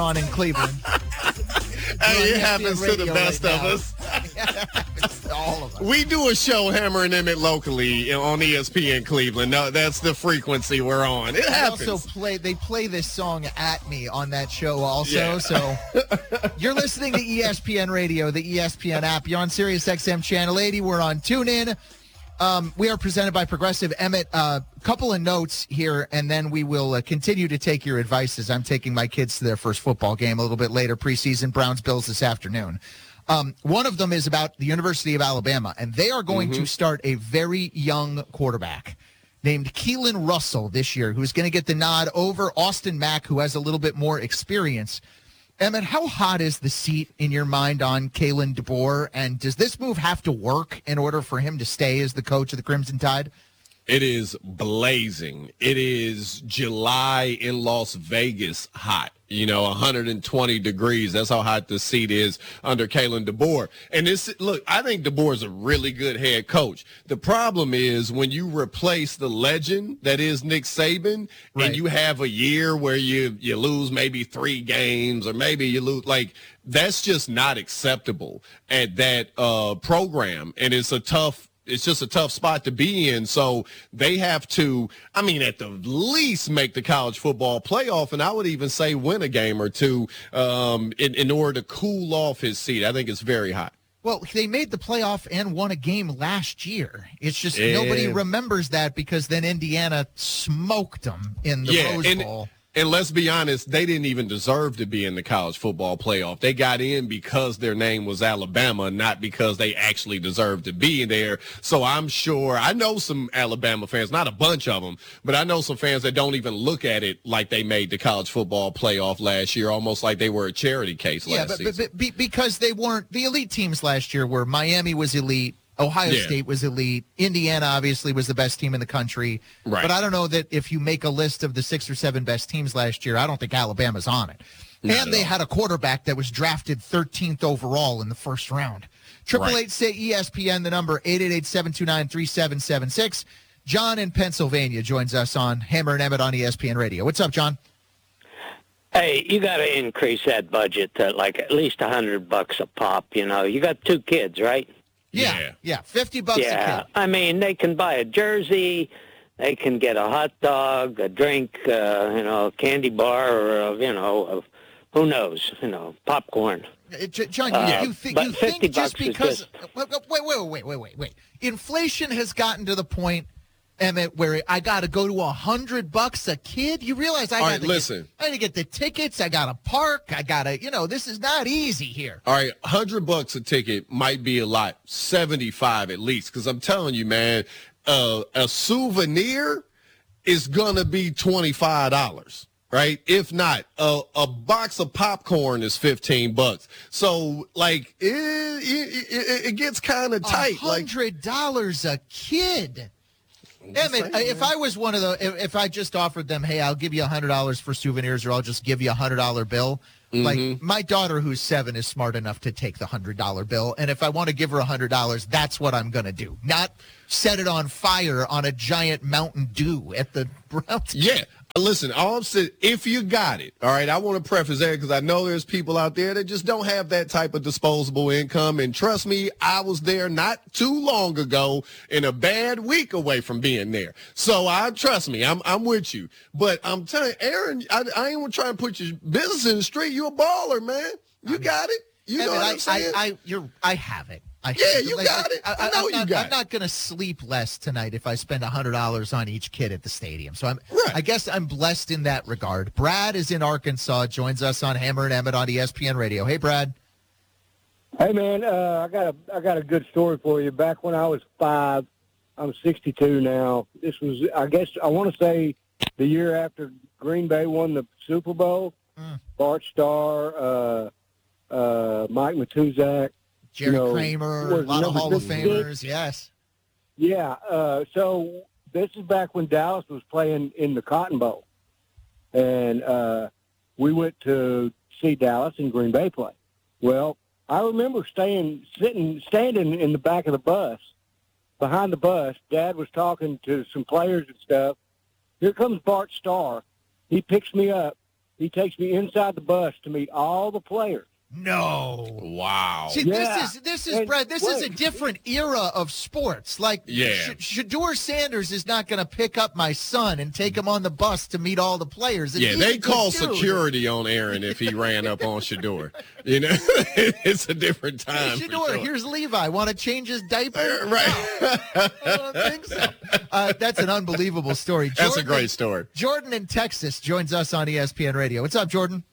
on in Cleveland. Hey, it happens to the best of us. All of us. We do a show, Hammer and Emmett, locally on ESPN Cleveland. No, that's the frequency we're on. It happens. They play this song at me on that show also. Yeah. So you're listening to ESPN Radio, the ESPN app. You're on Sirius XM Channel 80. We're on TuneIn. We are presented by Progressive. Emmett, a couple of notes here, and then we will continue to take your advice as I'm taking my kids to their first football game a little bit later, preseason, Browns-Bills this afternoon. One of them is about the University of Alabama, and they are going to start a very young quarterback named Keelan Russell this year, who's going to get the nod over Austin Mack, who has a little bit more experience. Emmett, how hot is the seat in your mind on Kalen DeBoer, and does this move have to work in order for him to stay as the coach of the Crimson Tide? It is blazing. It is July in Las Vegas hot. 120 degrees. That's how hot the seat is under Kalen DeBoer. And I think DeBoer is a really good head coach. The problem is when you replace the legend that is Nick Saban, right, and you have a year where you lose maybe 3 games, or maybe you lose, that's just not acceptable at that program. And it's just a tough spot to be in. So they have to, at the least make the college football playoff, and I would even say win a game or two in order to cool off his seat. I think it's very hot. Well, they made the playoff and won a game last year. It's just nobody remembers that because then Indiana smoked them in the Rose Bowl. And let's be honest, they didn't even deserve to be in the college football playoff. They got in because their name was Alabama, not because they actually deserved to be there. So I'm sure, I know some Alabama fans, not a bunch of them, but I know some fans that don't even look at it like they made the college football playoff last year, almost like they were a charity case last season. But because they weren't, the elite teams last year were Miami was elite, Ohio State was elite. Indiana obviously was the best team in the country. Right. But I don't know that if you make a list of the 6 or 7 best teams last year, I don't think Alabama's on it. And they had a quarterback that was drafted 13th overall in the first round. 888-SAY-ESPN, the number 888-729-3776. John in Pennsylvania joins us on Hammer and Emmett on ESPN Radio. What's up, John? Hey, you got to increase that budget to at least $100 a pop. You got 2 kids, right? Yeah, $50 a kid. They can buy a jersey, they can get a hot dog, a drink, a candy bar, or who knows, popcorn. John, you think just because wait. Inflation has gotten to the point, Emmett, where I got to go to $100 a kid. You realize I got to get the tickets. I got to park. I got to, this is not easy here. All right, $100 a ticket might be a lot. 75 at least, because I'm telling you, man, a souvenir is gonna be $25. Right? If not, a box of popcorn is $15. So, it gets kind of tight. $100 a kid. Emmett, if I was one of if I just offered them, hey, I'll give you $100 for souvenirs, or I'll just give you $100 bill. My daughter, who's 7, is smart enough to take the $100 bill, and if I want to give her $100, that's what I'm going to do. Not set it on fire on a giant Mountain Dew at the Browns. Yeah. Listen, all I'm saying, if you got it, all right, I want to preface that because I know there's people out there that just don't have that type of disposable income. And trust me, I was there not too long ago in a bad week away from being there. So trust me, I'm with you. But I'm telling you, Aaron, I ain't trying to put your business in the street. You a baller, man. You got it. You know what I'm saying? I have it. You got it. I know you got it. I'm not going to sleep less tonight if I spend $100 on each kid at the stadium. So I guess I'm blessed in that regard. Brad is in Arkansas, joins us on Hammer and Emmett on ESPN Radio. Hey, Brad. Hey, man, I got a good story for you. Back when I was 5, I'm 62 now. This was, I guess, I want to say the year after Green Bay won the Super Bowl. Bart Starr, Mike Matuzak. Jerry Kramer, a lot of Hall of Famers, yes. Yeah, so this is back when Dallas was playing in the Cotton Bowl. And we went to see Dallas and Green Bay play. Well, I remember standing in the back of the bus, behind the bus. Dad was talking to some players and stuff. Here comes Bart Starr. He picks me up. He takes me inside the bus to meet all the players. No. Wow. See, Yeah. this is And Brad. This is a wait. different era of sports. Like, Yeah. Shedeur Sanders is not going to pick up my son and take him on the bus to meet all the players. And Yeah, he's they a good call dude. security on Aaron if he ran up on Shedeur. You know, it's a different Hey, time. for Shedeur, sure. here's Levi. Want to change his diaper? Right. No, I don't think so. That's an unbelievable story. That's a great story. Jordan in Texas joins us on ESPN Radio. What's up, Jordan?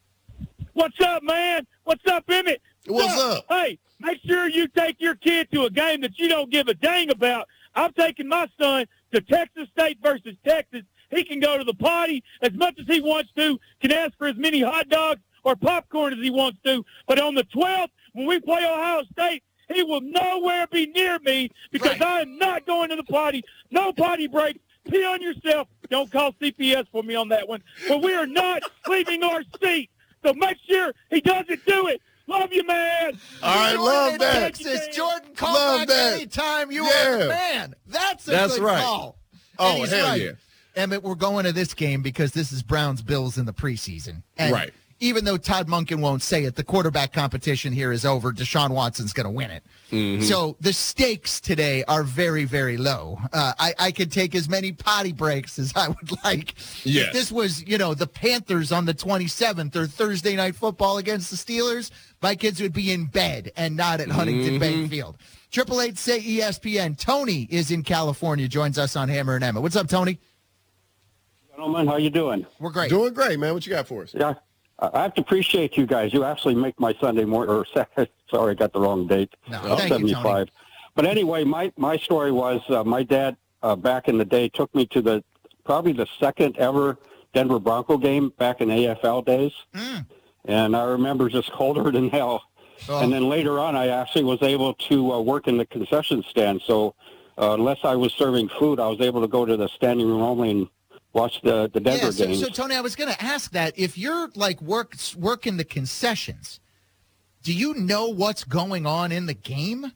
What's up, man? What's up, Emmett? What's up? Hey, make sure you take your kid to a game that you don't give a dang about. I'm taking my son to Texas State versus Texas. He can go to the potty as much as he wants to, can ask for as many hot dogs or popcorn as he wants to. But on the 12th, when we play Ohio State, he will nowhere be near me because Right. I am not going to the potty. No potty breaks. Pee on yourself. Don't call CPS for me on that one. But we are not leaving our seat. So make sure he doesn't do it. Love you, man. All right, Jordan love in that. Texas. Jordan, call Love back that. anytime you Yeah. are a fan. That's a That's good right. call. Oh, And he's hell right. yeah. Emmett, we're going to this game because this is Browns-Bills in the preseason. And Right. even though Todd Monken won't say it, the quarterback competition here is over. Deshaun Watson's going to win it. Mm-hmm. So the stakes today are very, very low. I could take as many potty breaks as I would like. Yes. If this was, the Panthers on the 27th or Thursday Night Football against the Steelers, my kids would be in bed and not at Huntington Bank Field. 888 say ESPN. Tony is in California, joins us on Hammer and Emma. What's up, Tony? Gentlemen, how you doing? We're great. Doing great, man. What you got for us? Yeah, I have to appreciate you guys. You actually make my Sunday morning, sorry, I got the wrong date. No, thank you, Tony. 75. But anyway, my story was my dad back in the day took me to probably the second ever Denver Bronco game back in AFL days. And I remember just colder than hell. Oh. And then later on, I actually was able to work in the concession stand. So unless I was serving food, I was able to go to the standing room only and watch the Denver games. So Tony, I was going to ask that. If you're like working the concessions, do you know what's going on in the game?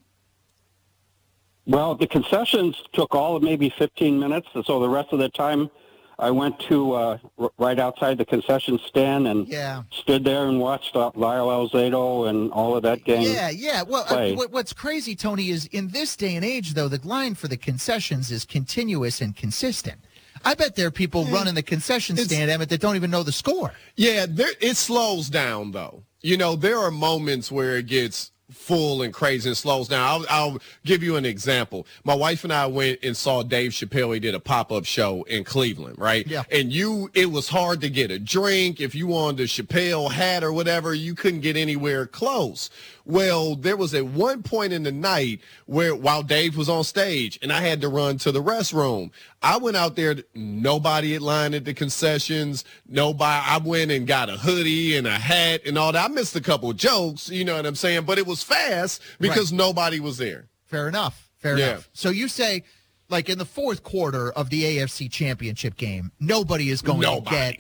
Well, the concessions took all of maybe 15 minutes. So the rest of the time, I went to right outside the concession stand and stood there and watched Lyle Alzado and all of that game. Yeah. Well, play. What's crazy, Tony, is in this day and age, though, the line for the concessions is continuous and consistent. I bet there are people running the concession stand, Emmett, that don't even know the score. Yeah, it slows down, though. There are moments where it gets full and crazy and slows down. I'll give you an example. My wife and I went and saw Dave Chappelle. He did a pop-up show in Cleveland, right? Yeah. And it was hard to get a drink. If you wanted a Chappelle hat or whatever, you couldn't get anywhere close. Well, there was at one point in the night while Dave was on stage and I had to run to the restroom. I went out there, nobody had lined at the concessions. Nobody. I went and got a hoodie and a hat and all that. I missed a couple of jokes, you know what I'm saying? But it was fast because nobody was there. Fair enough. Fair enough. So you say, like in the fourth quarter of the AFC Championship game, nobody is going to get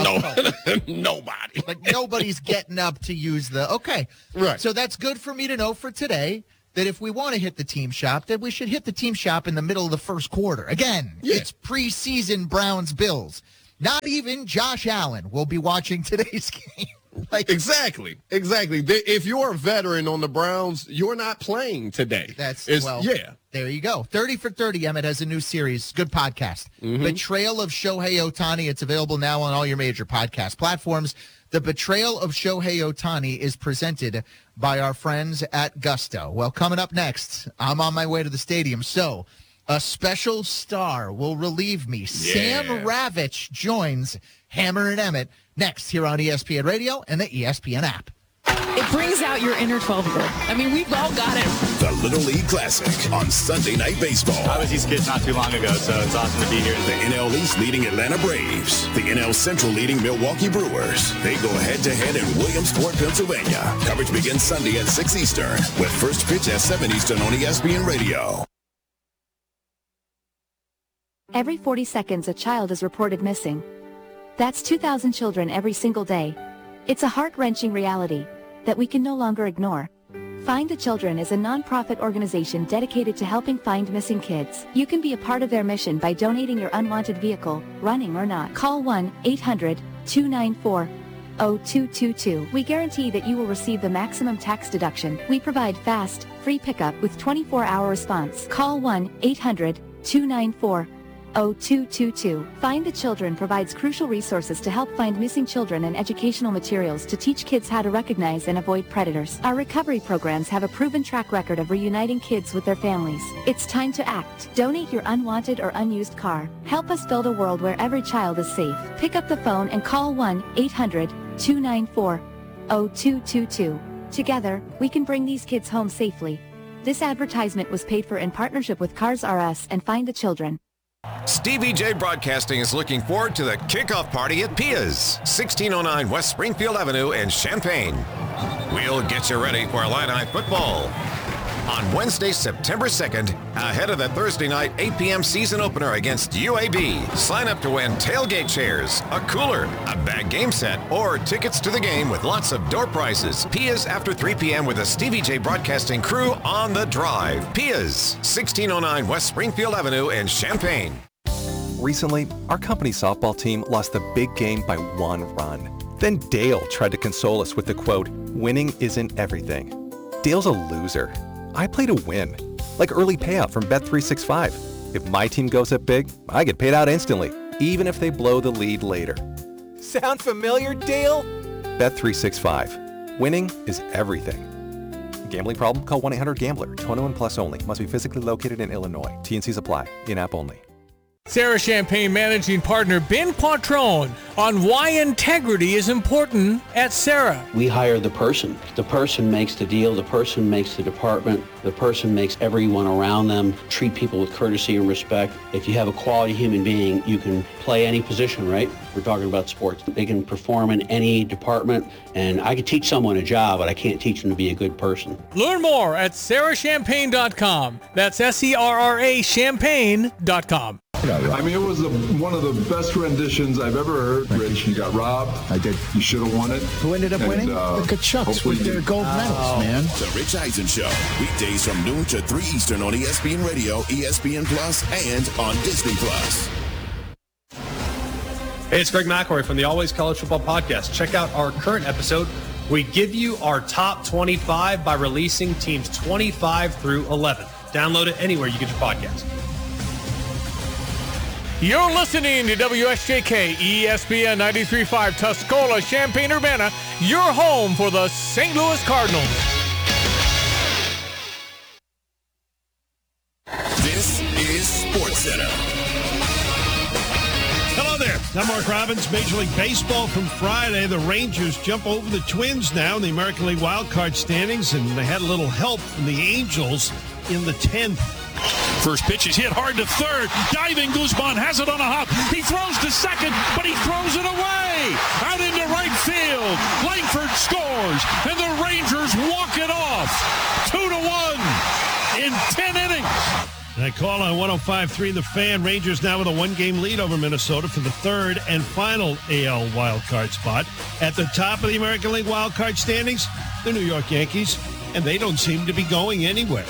Nobody. Like nobody's getting up to use okay. Right. So that's good for me to know for today that if we want to hit the team shop, that we should hit the team shop in the middle of the first quarter. Again, it's preseason Browns-Bills. Not even Josh Allen will be watching today's game. Exactly. If you're a veteran on the Browns, you're not playing today. There you go. 30 for 30, Emmett, has a new series. Good podcast. Betrayal of Shohei Ohtani. It's available now on all your major podcast platforms. The Betrayal of Shohei Ohtani is presented by our friends at Gusto. Well, coming up next, I'm on my way to the stadium. So a special star will relieve me. Sam Ravitch joins Hammer and Emmett next here on ESPN Radio and the ESPN app. It brings out your inner 12-year-old. I mean, we've all got it. The Little League Classic on Sunday Night Baseball. I was these kids not too long ago, so it's awesome to be here. The NL East leading Atlanta Braves. The NL Central leading Milwaukee Brewers. They go head-to-head in Williamsport, Pennsylvania. Coverage begins Sunday at 6 Eastern with first pitch at 7 Eastern on ESPN Radio. Every 40 seconds, a child is reported missing. That's 2,000 children every single day. It's a heart-wrenching reality that we can no longer ignore. Find the Children is a non-profit organization dedicated to helping find missing kids. You can be a part of their mission by donating your unwanted vehicle, running or not. Call 1-800 1-800-294-0222. We guarantee that you will receive the maximum tax deduction. We provide fast, free pickup with 24-hour response. Call 1-800-294-0222. Find the Children provides crucial resources to help find missing children and educational materials to teach kids how to recognize and avoid predators. Our recovery programs have a proven track record of reuniting kids with their families. It's time to act. Donate your unwanted or unused car. Help us build a world where every child is safe. Pick up the phone and call 1-800-294-0222. Together, we can bring these kids home safely. This advertisement was paid for in partnership with Cars R Us and Find the Children. Stevie J Broadcasting is looking forward to the kickoff party at Pia's, 1609 West Springfield Avenue in Champaign. We'll get you ready for Illini football on Wednesday, September 2nd, ahead of the Thursday night 8 p.m. season opener against UAB. Sign up to win tailgate chairs, a cooler, a bag game set, or tickets to the game with lots of door prizes. Pia's after 3 p.m. with the Stevie J Broadcasting crew on the drive. Pia's, 1609 West Springfield Avenue in Champaign. Recently, our company softball team lost the big game by 1 run. Then Dale tried to console us with the quote, "Winning isn't everything." Dale's a loser. I play to win, like early payout from Bet365. If my team goes up big, I get paid out instantly, even if they blow the lead later. Sound familiar, Dale? Bet365. Winning is everything. Gambling problem? Call 1-800-GAMBLER. 21 plus only. Must be physically located in Illinois. T&Cs apply. In-app only. Sarah Champagne Managing Partner Ben Quattrone on why integrity is important at Sarah. We hire the person. The person makes the deal. The person makes the department. The person makes everyone around them treat people with courtesy and respect. If you have a quality human being, you can play any position, right? We're talking about sports. They can perform in any department, and I could teach someone a job, but I can't teach them to be a good person. Learn more at sarahchampagne.com. That's SERRA Champagne.com. I mean, it was one of the best renditions I've ever heard. Rich, you got robbed. I did. You should have won it. Who ended up winning? The Kachucks with their gold medals, man. The Rich Eisen Show. Weekdays from noon to 3 Eastern on ESPN Radio, ESPN Plus, and on Disney Plus. Hey, it's Greg McElroy from the Always College Football Podcast. Check out our current episode. We give you our top 25 by releasing teams 25 through 11. Download it anywhere you get your podcast. You're listening to WSJK ESPN 93.5 Tuscola, Champaign-Urbana, your home for the St. Louis Cardinals. This is SportsCenter. Hello there. I'm Mark Robbins. Major League Baseball from Friday. The Rangers jump over the Twins now in the American League wildcard standings, and they had a little help from the Angels in the 10th. First pitch is hit hard to third. Diving Guzman has it on a hop. He throws to second, but he throws it away. Out into right field. Langford scores, and the Rangers walk it off. 2-1 in 10 innings. That call on 105.3 The Fan. Rangers now with a one-game lead over Minnesota for the third and final AL wildcard spot. At the top of the American League wildcard standings, the New York Yankees, and they don't seem to be going anywhere.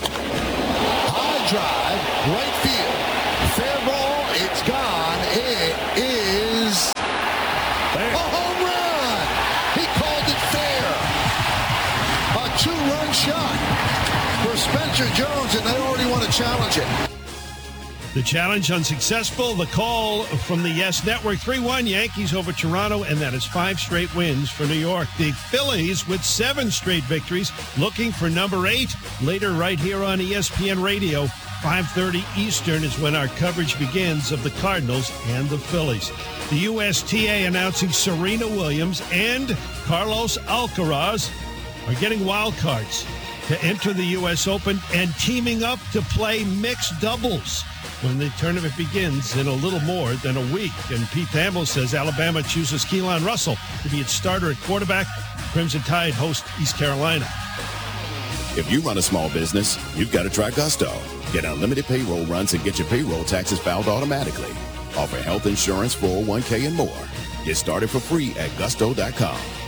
Drive, right field, fair ball, it's gone. It is a home run. He called it fair. A 2-run shot for Spencer Jones, and they already want to challenge it. The challenge unsuccessful. The call from the Yes Network. 3-1 Yankees over Toronto, and that is 5 straight wins for New York. The Phillies with 7 straight victories, looking for number 8. Later right here on ESPN Radio, 5:30 Eastern is when our coverage begins of the Cardinals and the Phillies. The USTA announcing Serena Williams and Carlos Alcaraz are getting wild cards to enter the U.S. Open and teaming up to play mixed doubles when the tournament begins in a little more than a week. And Pete Thamel says Alabama chooses Keelan Russell to be its starter at quarterback. Crimson Tide host East Carolina. If you run a small business, you've got to try Gusto. Get unlimited payroll runs and get your payroll taxes filed automatically. Offer health insurance, 401k, and more. Get started for free at gusto.com.